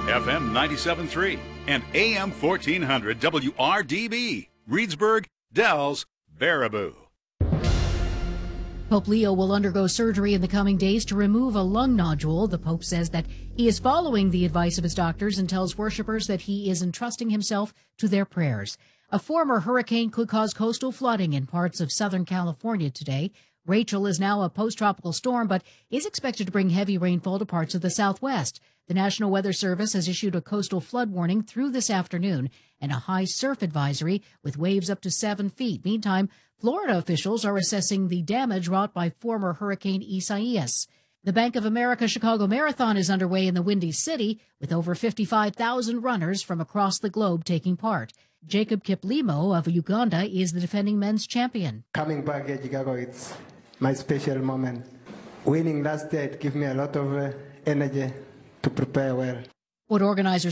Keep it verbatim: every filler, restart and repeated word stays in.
F M ninety-seven point three and A M fourteen hundred W R D B, Reedsburg, Dells, Baraboo. Pope Leo will undergo surgery in the coming days to remove a lung nodule. The Pope says that he is following the advice of his doctors and tells worshipers that he is entrusting himself to their prayers. A former hurricane could cause coastal flooding in parts of Southern California today. Rachel is now a post-tropical storm, but is expected to bring heavy rainfall to parts of the Southwest. The National Weather Service has issued a coastal flood warning through this afternoon and a high surf advisory with waves up to seven feet. Meantime, Florida officials are assessing the damage wrought by former Hurricane Isaias. The Bank of America Chicago Marathon is underway in the Windy City with over fifty-five thousand runners from across the globe taking part. Jacob Kiplimo of Uganda is the defending men's champion. Coming back at Chicago, it's my special moment. Winning last day gave me a lot of uh, energy to prepare well. What organizers